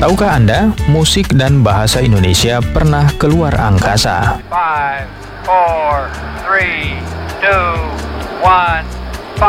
Tahukah Anda, musik dan bahasa Indonesia pernah keluar angkasa? 5, 4, 3, 2, 1